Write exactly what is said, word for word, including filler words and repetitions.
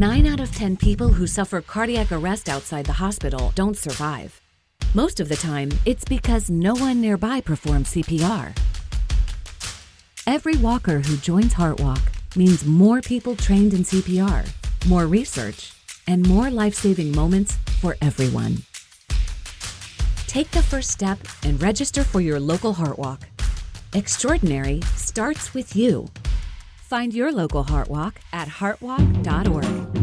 nine out of ten people who suffer cardiac arrest outside the hospital don't survive. Most of the time, it's because no one nearby performs C P R. Every walker who joins HeartWalk means more people trained in C P R, more research, and more life-saving moments for everyone. Take the first step and register for your local HeartWalk. Extraordinary starts with you. Find your local HeartWalk at heartwalk dot org.